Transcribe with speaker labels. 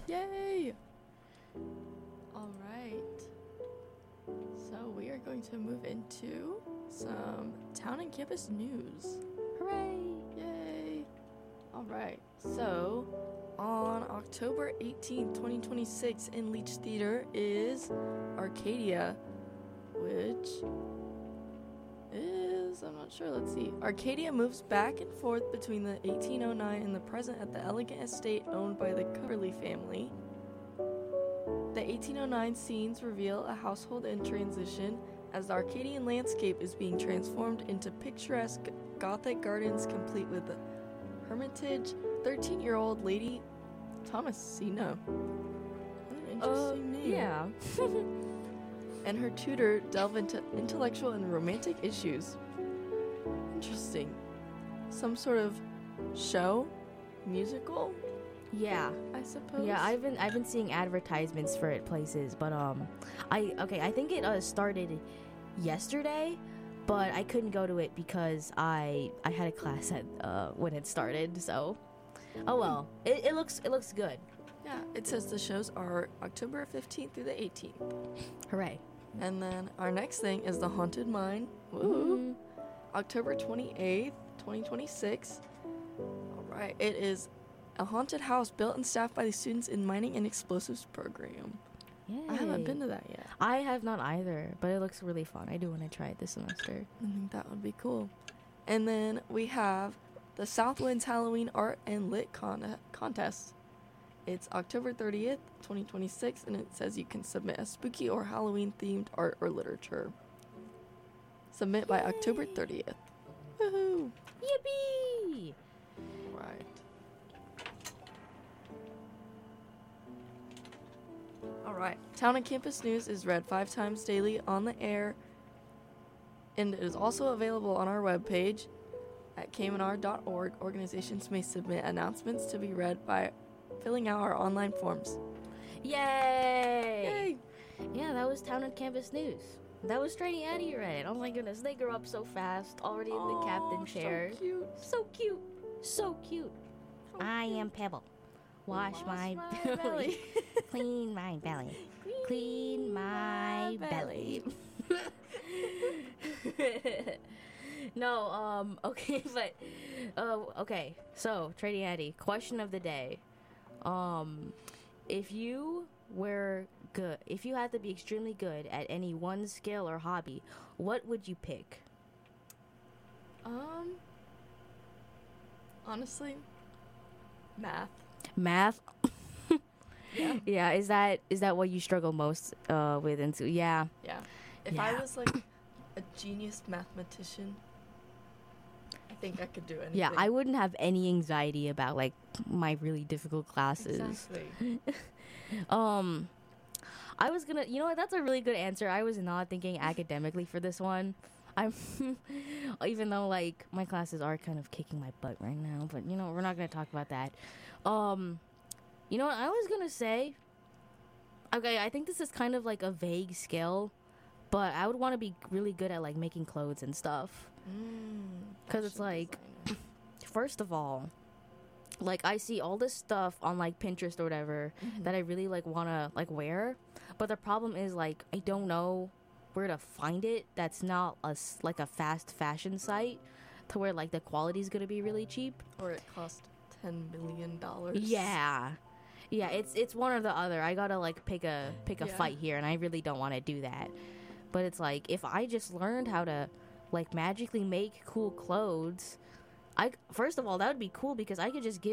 Speaker 1: Yay! All right. So we are going to move into some town and campus news.
Speaker 2: Hooray!
Speaker 1: Yay! All right. So on October 18th, 2026 in Leach Theater is Arcadia, which is, I'm not sure, let's see. Arcadia moves back and forth between the 1809 and the present at the elegant estate owned by the Coverley family. The 1809 scenes reveal a household in transition as the Arcadian landscape is being transformed into picturesque Gothic gardens complete with the hermitage, 13-year-old Lady Thomasina. What an interesting name.
Speaker 2: Yeah.
Speaker 1: And her tutor delve into intellectual and romantic issues. Interesting. Some sort of show? Musical?
Speaker 2: Yeah.
Speaker 1: I suppose.
Speaker 2: Yeah, I've been seeing advertisements for it places, but I think it started yesterday, but I couldn't go to it because I had a class at when it started. So, oh well, it looks good.
Speaker 1: Yeah, it says the shows are October 15th through the 18th.
Speaker 2: Hooray!
Speaker 1: And then our next thing is The Haunted Mine. Woo! October 28th, 2026. All right, it is a haunted house built and staffed by the students in Mining and Explosives program.
Speaker 2: Yay.
Speaker 1: I haven't been to that yet.
Speaker 2: I have not either, but it looks really fun. I do want to try it this semester.
Speaker 1: I think that would be cool. And then we have the Southwinds Halloween Art and Lit Contest. It's October 30th, 2026, and it says you can submit a spooky or Halloween-themed art or literature. Submit by October 30th. Woohoo!
Speaker 2: Yippee!
Speaker 1: Right. Alright. Town and Campus News is read 5 times daily on the air, and it is also available on our webpage at kmnr.org. Organizations may submit announcements to be read by filling out our online forms.
Speaker 2: Yay!
Speaker 1: Yay!
Speaker 2: Yeah, that was Town and Campus News. That was Straight Addie read it. Oh my goodness, they grew up so fast, already in the captain chair.
Speaker 1: So cute.
Speaker 2: So cute. So cute.
Speaker 1: So
Speaker 2: I
Speaker 1: cute.
Speaker 2: am Pebble. Wash my belly. Clean my belly. Clean my belly. No, okay, but, okay. So, Trading Eddie, question of the day. If you had to be extremely good at any one skill or hobby, what would you pick?
Speaker 1: Honestly, math.
Speaker 2: Math?
Speaker 1: Yeah.
Speaker 2: Yeah, is that what you struggle most with into? Yeah.
Speaker 1: Yeah. If I
Speaker 2: Yeah.
Speaker 1: was like a genius mathematician, I think I could do anything.
Speaker 2: Yeah, I wouldn't have any anxiety about like my really difficult classes.
Speaker 1: Exactly.
Speaker 2: I was gonna, you know what? That's a really good answer. I was not thinking academically for this one. I'm, even though like my classes are kind of kicking my butt right now, but you know we're not gonna talk about that. You know what I was gonna say? Okay, I think this is kind of like a vague skill, but I would want to be really good at like making clothes and stuff. Because it's like, first of all, like I see all this stuff on like Pinterest or whatever that I really like want to like wear, but the problem is like I don't know where to find it. That's not like a fast fashion site to where like the quality is gonna be really cheap.
Speaker 1: Or it cost $10 million.
Speaker 2: Yeah, it's one or the other. I gotta like pick a
Speaker 1: Yeah.
Speaker 2: fight here, and I really don't want to do that. But it's like if I just learned how to like magically make cool clothes, first of all that would be cool because I could just give